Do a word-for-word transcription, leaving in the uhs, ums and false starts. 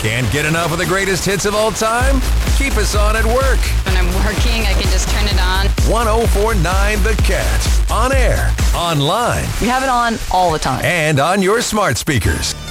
Can't get enough of the greatest hits of all time? Keep us on at work. When I'm working, I can just turn it on. one oh four point nine The Cat. On air, online, We have it on all the time. and on your smart speakers.